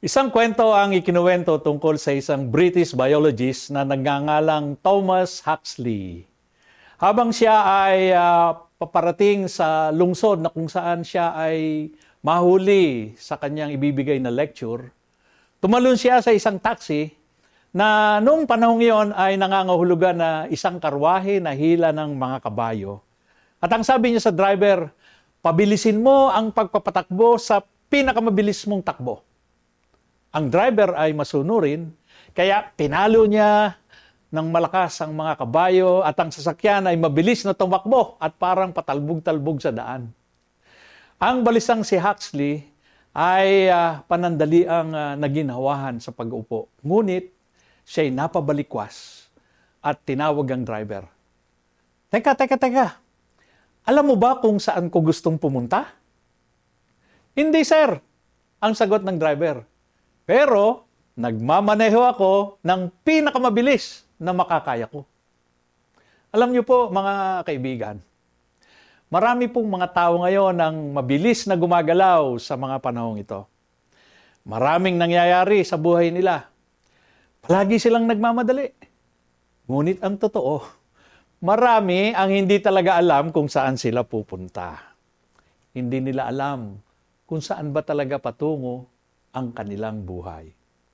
Isang kwento ang ikinuwento tungkol sa isang British biologist na nagngangalang Thomas Huxley. Habang siya ay paparating sa lungsod na kung saan siya ay mahuli sa kanyang ibibigay na lecture, tumalon siya sa isang taxi na noong panahong iyon ay nangangahulugan na isang karwahe na hila ng mga kabayo. At ang sabi niya sa driver, pabilisin mo ang pagpapatakbo sa pinakamabilis mong takbo. Ang driver ay masunurin, kaya pinalo niya ng malakas ang mga kabayo at ang sasakyan ay mabilis na tumakbo at parang patalbog-talbog sa daan. Ang balisang si Huxley ay panandaliang naginhawahan sa pag-upo. Ngunit siya'y napabalikwas at tinawag ang driver. Teka. Alam mo ba kung saan ko gustong pumunta? Hindi, sir, ang sagot ng driver. Pero nagmamaneho ako ng pinakamabilis na makakaya ko. Alam niyo po, mga kaibigan, marami pong mga tao ngayon ang mabilis na gumagalaw sa mga panahong ito. Maraming nangyayari sa buhay nila. Palagi silang nagmamadali. Ngunit ang totoo, marami ang hindi talaga alam kung saan sila pupunta. Hindi nila alam kung saan ba talaga patungo ang kanilang buhay.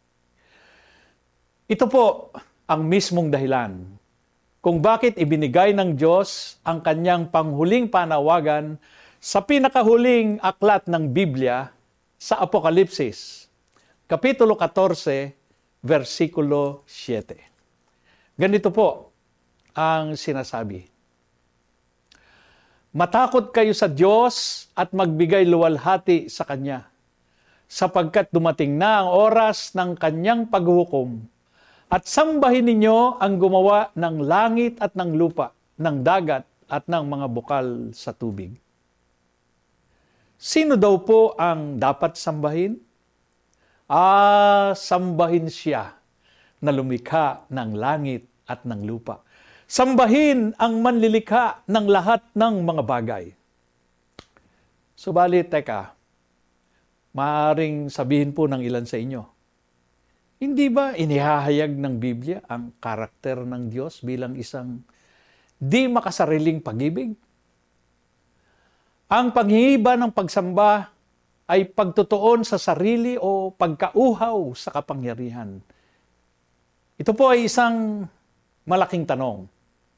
Ito po ang mismong dahilan kung bakit ibinigay ng Diyos ang kanyang panghuling panawagan sa pinakahuling aklat ng Biblia sa Apokalipsis, Kapitulo 14, versikulo 7. Ganito po ang sinasabi. Matakot kayo sa Diyos at magbigay luwalhati sa Kanya, sapagkat dumating na ang oras ng Kanyang paghukom, at sambahin ninyo ang gumawa ng langit at ng lupa, ng dagat at ng mga bukal sa tubig. Sino daw po ang dapat sambahin? Sambahin siya na lumikha ng langit at ng lupa. Sambahin ang manlilikha ng lahat ng mga bagay. Subalit, teka, maaaring sabihin po ng ilan sa inyo, hindi ba inihahayag ng Biblia ang karakter ng Diyos bilang isang di makasariling pag-ibig? Ang panghihiba ng pagsamba ay pagtutuon sa sarili o pagkauhaw sa kapangyarihan. Ito po ay isang malaking tanong.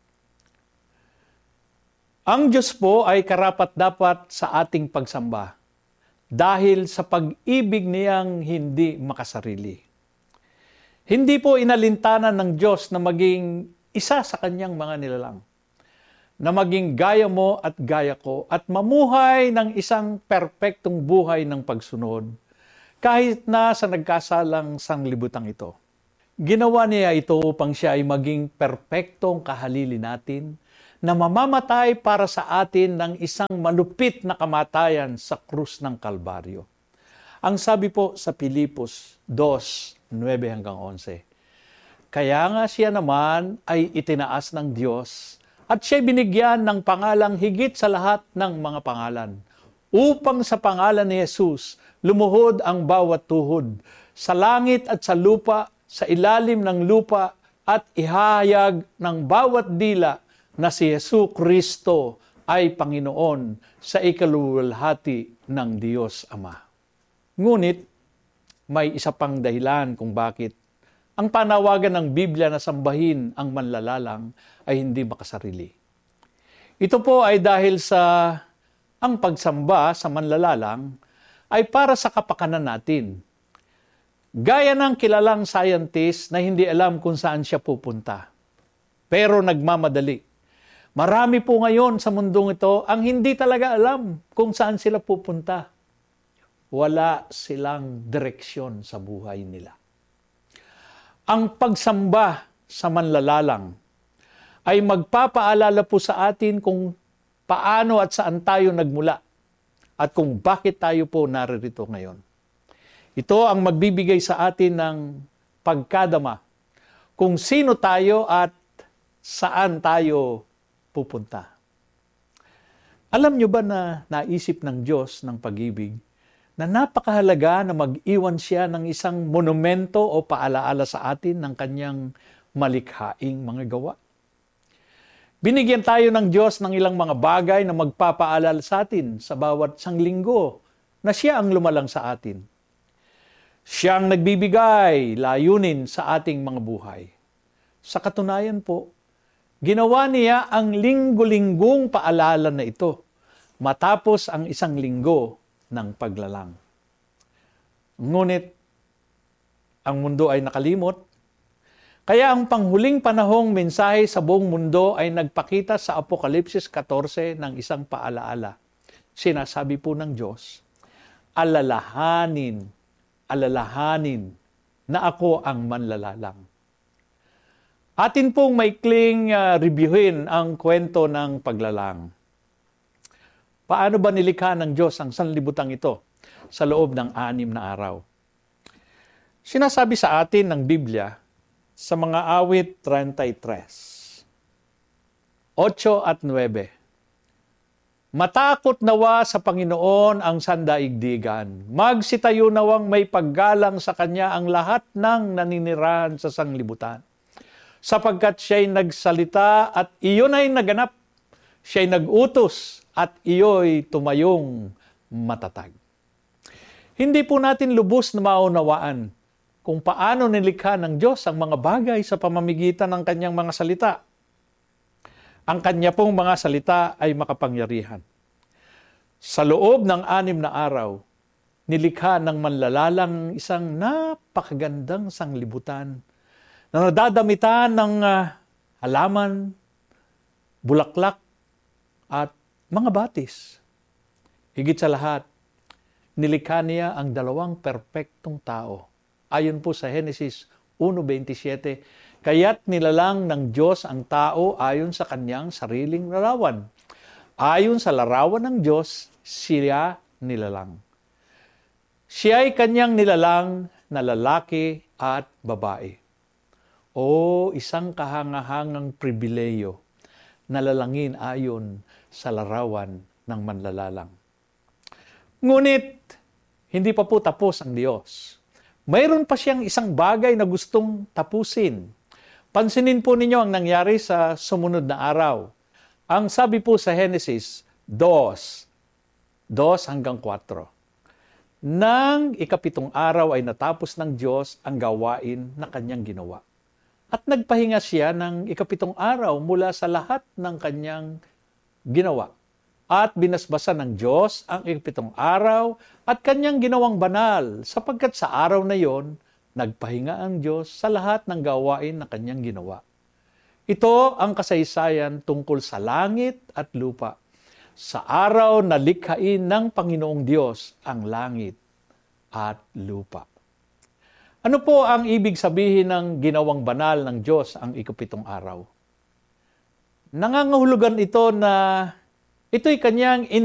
Ang Diyos po ay karapat-dapat sa ating pagsamba dahil sa pag-ibig niyang hindi makasarili. Hindi po inalintanan ng Diyos na maging isa sa kanyang mga nilalang, na maging gaya mo at gaya ko at mamuhay ng isang perpektong buhay ng pagsunod kahit na sa nagkasalang sanglibutang ito. Ginawa niya ito upang siya ay maging perpektong kahalili natin na mamamatay para sa atin ng isang malupit na kamatayan sa krus ng Kalbaryo. Ang sabi po sa Pilipos 2:9-11, kaya nga siya naman ay itinaas ng Diyos at siya binigyan ng pangalang higit sa lahat ng mga pangalan, upang sa pangalan ni Jesus lumuhod ang bawat tuhod, sa langit at sa lupa, sa ilalim ng lupa, at ihahayag ng bawat dila na si Jesu Kristo ay Panginoon sa ikaluwalhati ng Diyos Ama. Ngunit, may isa pang dahilan kung bakit ang panawagan ng Biblia na sambahin ang manlalalang ay hindi makasarili. Ito po ay dahil sa ang pagsamba sa manlalalang ay para sa kapakanan natin. Gaya ng kilalang scientist na hindi alam kung saan siya pupunta, pero nagmamadali. Marami po ngayon sa mundong ito ang hindi talaga alam kung saan sila pupunta. Wala silang direksyon sa buhay nila. Ang pagsamba sa manlalalang ay magpapaalala po sa atin kung paano at saan tayo nagmula at kung bakit tayo po naririto ngayon. Ito ang magbibigay sa atin ng pagkadama kung sino tayo at saan tayo pupunta. Alam nyo ba na naisip ng Diyos ng pag-ibig na napakahalaga na mag-iwan siya ng isang monumento o paalaala sa atin ng kanyang malikhaing mga gawa. Binigyan tayo ng Diyos ng ilang mga bagay na magpapaalala sa atin sa bawat sanglinggo na siya ang lumalang sa atin. Siya ang nagbibigay layunin sa ating mga buhay. Sa katunayan po, ginawa niya ang linggo-linggong paalala na ito matapos ang isang linggo ng paglalang. Ngunit, ang mundo ay nakalimot. Kaya ang panghuling panahong mensahe sa buong mundo ay nagpakita sa Apokalipsis 14 ng isang paalaala. Sinasabi po ng Diyos, alalahanin na ako ang manlalalang. Atin pong maikling reviewin ang kwento ng paglalang. Paano ba nilikha ng Diyos ang sanlibutang ito sa loob ng 6 na araw? Sinasabi sa atin ng Biblia sa mga awit 33, 8 at 9. Matakot nawa sa Panginoon ang sandaigdigan. Magsitayo nawang may paggalang sa Kanya ang lahat ng naninirahan sa sanglibutan. Sapagkat siya'y nagsalita at iyon ay naganap. Siya'y nagutos at iyo'y tumayong matatag. Hindi po natin lubos na maunawaan kung paano nilikha ng Diyos ang mga bagay sa pamamagitan ng Kanyang mga salita. Ang Kanya pong mga salita ay makapangyarihan. Sa loob ng 6 na araw, nilikha ng manlalalang isang napakagandang sanglibutan na nadadamitan ng halaman, bulaklak, at mga batis. Higit sa lahat, nilikha niya ang 2 perpektong tao. Ayon po sa Genesis 1:27, kaya't nilalang ng Diyos ang tao ayon sa kanyang sariling larawan. Ayon sa larawan ng Diyos, siya nilalang. Siya ay kanyang nilalang na lalaki at babae. O isang kahangahangang pribileyo na lalangin ayon sa larawan ng manlalalang. Ngunit, hindi pa po tapos ang Diyos. Mayroon pa siyang isang bagay na gustong tapusin. Pansinin po ninyo ang nangyari sa sumunod na araw. Ang sabi po sa Genesis 2:2-4. Nang ika-7 araw ay natapos ng Diyos ang gawain na kanyang ginawa. At nagpahinga siya ng ika-7 araw mula sa lahat ng kanyang ginawa. At binasbasan ng Diyos ang ika-7 araw at kanyang ginawang banal, sapagkat sa araw na iyon, nagpahinga ang Diyos sa lahat ng gawain na kanyang ginawa. Ito ang kasaysayan tungkol sa langit at lupa. Sa araw na likhain ng Panginoong Diyos ang langit at lupa. Ano po ang ibig sabihin ng ginawang banal ng Diyos ang ika-7 araw? Nangangahulugan ito na ito'y kanyang